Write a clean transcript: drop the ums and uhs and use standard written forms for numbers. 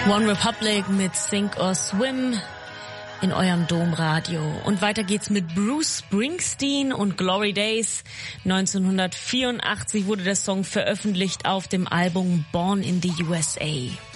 One Republic mit Sink or Swim in eurem Domradio. Und weiter geht's mit Bruce Springsteen und Glory Days. 1984 wurde der Song veröffentlicht auf dem Album Born in the USA.